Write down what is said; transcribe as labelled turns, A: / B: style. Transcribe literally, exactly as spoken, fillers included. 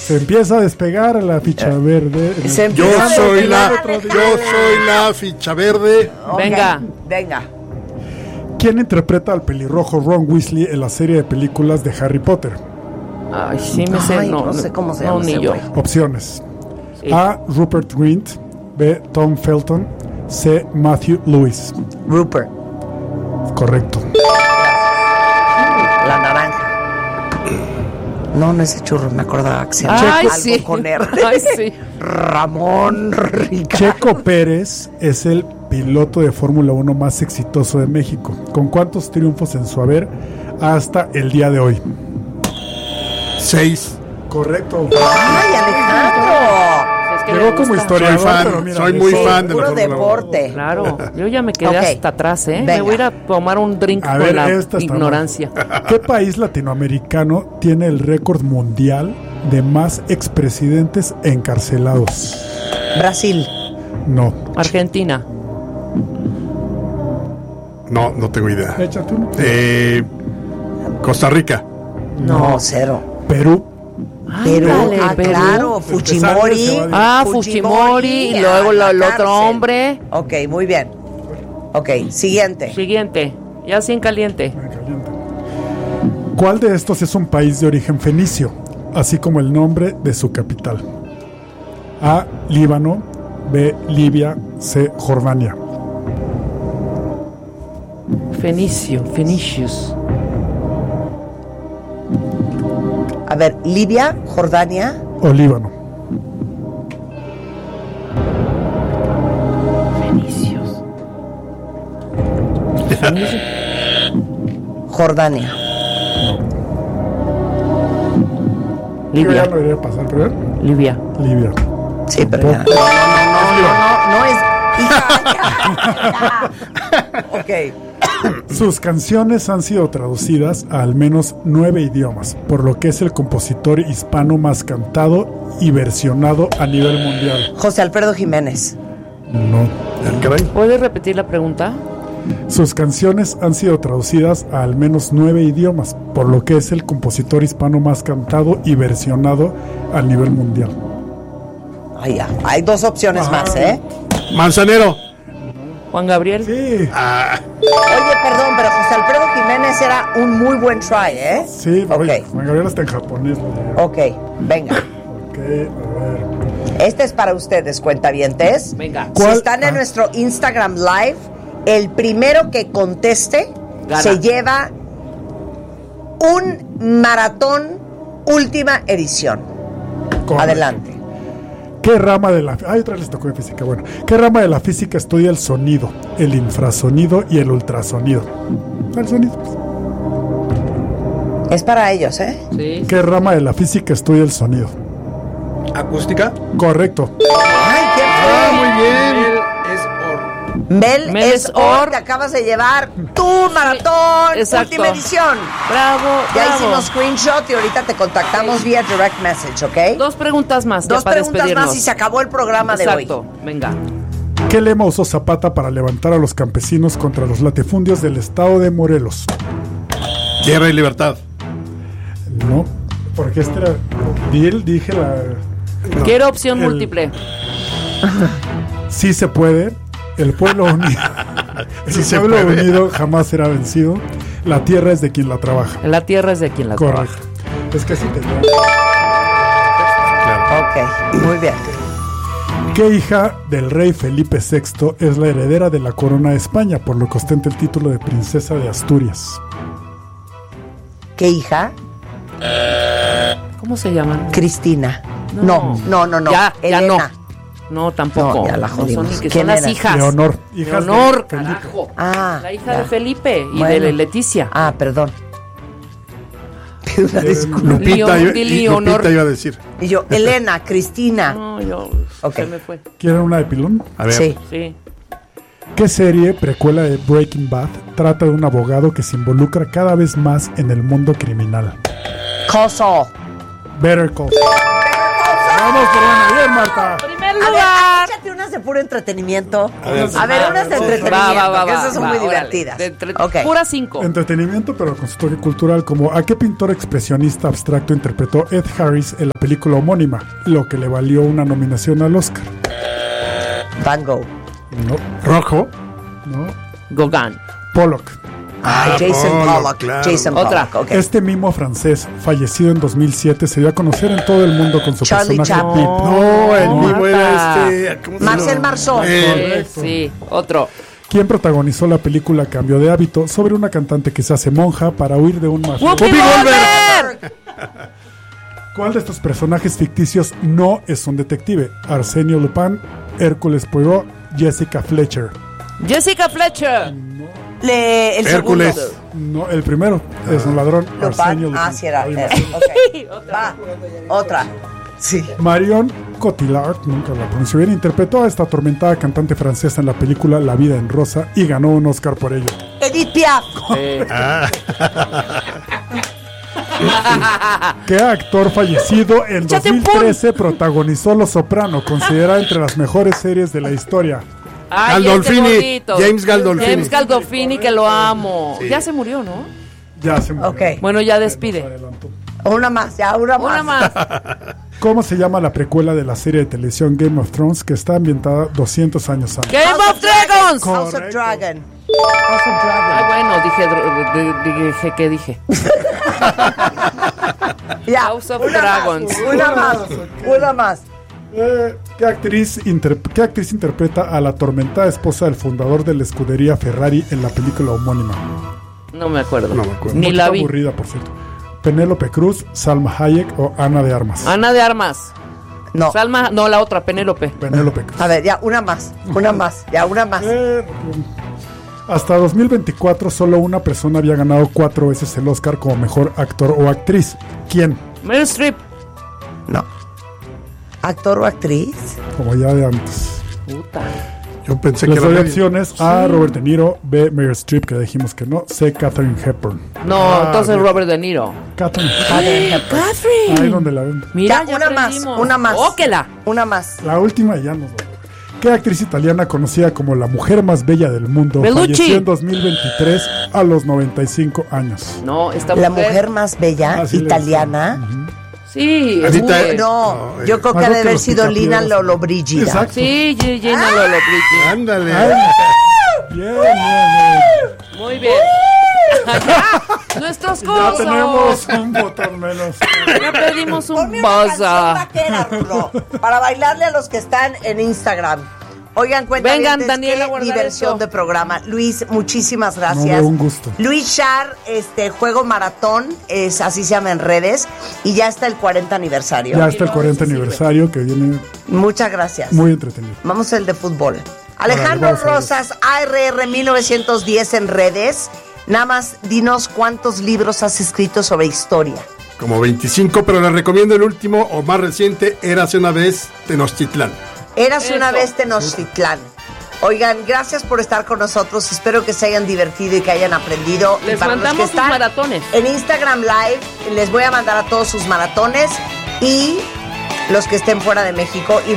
A: Se empieza a despegar la ficha verde.
B: Yo soy la, yo soy la ficha verde.
C: Okay. Venga, venga.
A: ¿Quién interpreta al pelirrojo Ron Weasley en la serie de películas de Harry Potter?
C: Ay, sí me sé.
D: Ay,
C: no,
D: no sé cómo se
C: no,
D: llama.
C: ni yo.
A: Opciones.
C: Sí.
A: A. Rupert Grint. B. Tom Felton. C. Matthew Lewis.
D: Rupert.
A: Correcto.
D: La naranja. No, no es el churro, me acordaba que se llama
C: Ay,
D: algo
C: sí.
D: con R.
C: Ay, sí.
D: Ramón Rica.
A: Checo Pérez es el piloto de Fórmula uno más exitoso de México. ¿Con cuántos triunfos en su haber hasta el día de hoy?
B: Seis.
A: Correcto.
D: ¡Ay, Alejandro!
C: Es que
A: Llegó
C: me
A: como
C: gusta.
A: historiador,
B: Soy fan,
A: pero mira,
B: soy muy
A: eso-
B: fan de la
D: Puro
B: Fórmula uno.
D: deporte.
C: Claro, yo ya me quedé
D: Ok.
C: hasta atrás, ¿eh?
D: Venga.
C: Me voy a ir a tomar un drink
A: A
C: con
A: ver,
C: la
A: esta está
C: ignorancia.
A: ¿Qué país latinoamericano tiene el récord mundial de más expresidentes encarcelados?
D: Brasil.
A: No.
C: Argentina.
B: No, no tengo idea.
A: Échate uno.
B: Eh, Costa Rica.
D: No, cero.
A: Perú.
D: Perú.
C: Ándale,
D: Ah,
C: Perú.
D: claro. Fujimori.
A: Se va
C: Ah, Fujimori, y luego
D: a
C: lo-
D: la
C: el otro
D: cárcel.
C: hombre.
D: Ok, muy bien. Ok, siguiente.
C: Siguiente. Ya sin caliente.
A: ¿Cuál de estos es un país de origen fenicio, así como el nombre de su capital? A. Líbano. B. Libia. C. Jordania.
C: Fenicio, Fenicius.
D: A ver, Libia, Jordania.
A: O Líbano.
C: Fenicios. Fenicios.
D: Jordania.
A: Yo ya
C: Libia.
A: no debería pasar, pero
C: Libia.
A: Libia.
D: Sí, pero ya. No, no, no, no, no, no es. Hija, ya. Ok.
A: Sus canciones han sido traducidas a al menos nueve idiomas, por lo que es el compositor hispano más cantado y versionado a nivel mundial.
D: José Alfredo Jiménez.
A: No.
B: Ah, caray.
C: ¿Puedes repetir la pregunta?
A: Sus canciones han sido traducidas a al menos nueve idiomas, por lo que es el compositor hispano más cantado y versionado a nivel mundial.
D: Ay, ya. Hay dos opciones más, ¿eh?
B: Manzanero.
C: Juan Gabriel.
A: Sí,
B: Ah,
D: Oye, perdón, pero José Alfredo Jiménez era un muy buen try, ¿eh?
A: sí,
D: Ok.
A: oye, Juan Gabriel está en japonés. lo digo.
D: Ok, venga.
A: Ok, a ver.
D: Este es para ustedes, cuentavientes.
C: Venga.
D: Si
A: ¿Cuál?
D: están en
A: Ah.
D: nuestro Instagram Live, el primero que conteste
C: Gana.
D: se lleva un maratón última edición.
A: Correcto.
D: Adelante.
A: ¿Qué rama de la Ay, otra vez les tocó de física. Bueno, ¿qué rama de la física estudia el sonido, el infrasonido y el ultrasonido? El sonido. pues.
D: Es para ellos, ¿eh?
C: Sí.
A: ¿Qué rama de la física estudia el sonido?
B: acústica.
A: Correcto.
D: ¡Ay, qué
B: Ah,
D: fue!
B: muy bien. Es or.
D: Mel,
C: Mel
D: es
C: es
D: Or,
C: Or.
D: te acabas de llevar tu maratón
C: Exacto.
D: última edición.
C: Bravo,
D: Ya
C: bravo.
D: hicimos screenshot y ahorita te contactamos vía direct message, ¿ok?
C: Dos preguntas más. ya
D: Dos
C: para
D: preguntas
C: despedirnos.
D: más y se acabó el programa de
C: Exacto.
D: hoy.
C: Venga.
A: ¿Qué lema usó Zapata para levantar a los campesinos contra los latifundios del estado de Morelos?
B: Tierra y libertad.
A: No, porque este era. Di él, dije la. no.
C: Quiero opción
A: El-
C: múltiple.
A: Sí se puede. El pueblo unido. El
B: Sí se
A: pueblo
B: puede.
A: unido jamás será vencido. La tierra es de quien la trabaja.
C: La tierra es de quien la
A: Correcto.
C: trabaja.
A: Es que sí tenía.
D: Ok, muy bien.
A: ¿Qué hija del rey Felipe sexto es la heredera de la corona de España, por lo que ostenta el título de princesa de Asturias?
D: ¿Qué hija?
C: ¿Cómo se llaman?
D: Cristina.
C: No.
D: No, no, no, no.
C: Ya, ya no.
D: Elena.
C: No, tampoco.
D: No, ya la
C: No son
D: jodimos.
C: ni que
D: ¿Quién
C: son las
D: era?
C: hijas.
A: Leonor. Hijas de
C: Leonor,
A: Felipe.
C: carajo.
D: Ah,
C: La hija
D: ya.
C: de Felipe y
D: Bueno.
C: de Leticia.
D: Ah, perdón. Pido una disculpa.
B: Lupita,
C: Leon-
B: iba-
C: di
B: y
C: Leonor.
B: Lupita iba a decir.
D: Y yo, Elena, Cristina.
C: No, yo.
D: Ok.
C: Se me fue.
A: ¿Quieren una de pilón?
B: A ver.
D: Sí.
C: Sí.
A: ¿Qué serie, precuela de Breaking Bad, trata de un abogado que se involucra cada vez más en el mundo criminal?
D: Call Saul.
A: Better Call Saul. Vamos por una. Bien, Marta.
C: Primer
D: A ver,
C: lugar.
D: échate unas de puro entretenimiento.
B: A ver,
D: A ver, unas de
A: va,
D: entretenimiento,
C: Va, va, va,
D: que esas
C: va,
D: son
C: va,
D: muy
C: órale.
D: divertidas.
C: De entre-
D: Ok.
C: Pura cinco.
A: Entretenimiento, pero con su toque cultural, como ¿a qué pintor expresionista abstracto interpretó Ed Harris en la película homónima? Lo que le valió una nominación al Oscar.
D: Van Gogh.
A: No,
B: Rojo.
A: no.
C: Gauguin.
A: Pollock.
D: Ay,
B: Ah,
D: Jason
B: Pollock,
D: Pollock.
B: claro.
D: Jason
C: Otra.
D: Pollock, ok.
A: Este mimo francés, fallecido en dos mil siete, se dio a conocer en todo el mundo con su
D: Charlie
A: personaje
D: Chaplin.
A: Pip.
B: No, el
C: No,
B: mismo era
C: Marta.
B: este. ¿cómo se
D: Marcel
B: llama?
D: Marceau.
B: Eh,
A: Correcto.
C: Sí, otro.
A: Quien protagonizó la película Cambio de hábito sobre una cantante que se hace monja para huir de un mafioso.
C: ¡Whoopi
B: Whoopi
C: Goldberg!
A: ¿Cuál de estos personajes ficticios no es un detective? Arsenio Lupin, Hércules Poirot, Jessica Fletcher.
C: Jessica Fletcher.
D: Le, el
B: Hércules.
D: segundo.
A: No, el primero es un ladrón. Arsenio
D: Lupin.
A: Lupin.
D: Ah, sí era.
A: Ay,
D: era.
A: no.
D: Ok. Va. Otra. Sí.
A: Marion Cotillard, nunca la pronuncio bien, interpretó a esta atormentada cantante francesa en la película La vida en rosa y ganó un Oscar por ello.
D: Edith Piaf.
C: Eh,
A: ¿Qué actor fallecido en
C: Échate
A: dos
C: un
A: mil trece protagonizó Los Soprano, considerada entre las mejores series de la historia?
C: ay,
B: Gandolfini,
C: este gordito.
B: James Gandolfini.
C: James Gandolfini, que lo amo. Ya se murió, ¿no?
A: Ya se murió.
D: Ok.
C: Bueno, ya
A: Se
C: despide.
A: nos adelantó.
D: Una más, ya, una más.
C: Una más.
A: ¿Cómo se llama la precuela de la serie de televisión Game of Thrones que está ambientada doscientos años antes?
C: Game of Dragons.
D: House of
A: Correcto.
D: Dragon. House of Dragon.
C: Ay, bueno, dije, dr- de- de- dije, ¿qué dije?
D: Ya,
C: House of
D: una
C: Dragons.
D: Más, una más, una más.
A: Eh, ¿qué, actriz inter- ¿Qué actriz interpreta a la atormentada esposa del fundador de la escudería Ferrari en la película homónima?
C: No me acuerdo.
B: No me acuerdo.
C: Ni
A: Un
C: la
A: poquito
C: vi.
A: aburrida, por cierto. Penélope Cruz, Salma Hayek o Ana de Armas.
C: Ana de Armas.
D: No.
C: Salma, no, la otra, Penélope.
A: Penélope Cruz.
D: A ver, ya, una más, una más, ya, una más.
A: Eh, hasta dos mil veinticuatro solo una persona había ganado cuatro veces el Oscar como mejor actor o actriz. ¿Quién?
C: Meryl Streep.
D: No. ¿Actor o actriz?
A: Como ya de antes.
C: Puta.
B: Yo pensé
A: Les
B: que
A: doy
B: era
A: opciones: A. Robert De Niro, B. Meryl Streep, que dijimos que no, C. Catherine Hepburn.
C: No,
B: Ah,
C: entonces
B: bien.
C: Robert De Niro.
A: Catherine
D: Catherine Hepburn.
C: Catherine.
A: Ahí donde la ven.
C: Mira,
D: Ya,
C: ya
D: una más,
C: aprendimos.
D: una más.
C: Óquela.
D: Una más.
A: La última ya nos va. ¿Qué actriz italiana conocida como la mujer más bella del mundo
C: Bellucci.
A: falleció en dos mil veintitrés a los noventa y cinco años?
C: No, esta
D: La mujer más bella,
A: Así le
D: italiana.
C: Sí,
B: Anita-
C: uy.
D: No,
B: No,
D: yo
B: eh.
D: creo que
A: Más
D: ha de
A: que
D: haber
A: los
D: sido Lina
A: picapiedras.
D: Lollobrigida.
A: Exacto.
C: Sí, Ye- Jenna Lolo Bridget.
B: Ándale.
A: Ay, bien, bien, bien.
C: Muy bien. Ya, nuestros
A: Ya
C: cursos.
A: tenemos un botón menos.
C: Ya pedimos un
D: Ponme una canción
C: baza.
D: vaquera, Rulo, para bailarle a los que están en Instagram. Oigan, cuéntame.
C: Vengan, Daniela, a guardar
D: diversión
C: esto.
D: de programa. Luis, muchísimas gracias.
A: No, de un gusto.
D: Luis Char, este juego maratón, es así se llama en redes, y ya está el cuarenta aniversario.
A: Ya está el cuarenta aniversario que viene
D: Muchas gracias.
A: muy entretenido.
D: Vamos al de fútbol. Alejandro
A: vamos a ver.
D: Rosas, A R R mil novecientos diez en redes. Nada más dinos cuántos libros has escrito sobre historia.
B: Como veinticinco, pero les recomiendo el último o más reciente, Érase una vez Tenochtitlán.
D: Eras una
C: Eso.
D: vez Tenochtitlán. Oigan, gracias por estar con nosotros. Espero que se hayan divertido y que hayan aprendido. Y
C: Les
D: para los que
C: mandamos sus
D: están
C: maratones.
D: en Instagram Live, les voy a mandar a todos sus maratones y los que estén fuera de México. Y